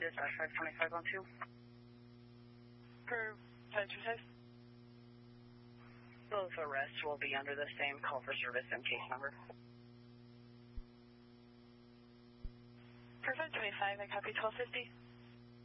Dispatch 52512. Per 525? Both arrests will be under the same call for service and case number. Per 525, I copy 1250.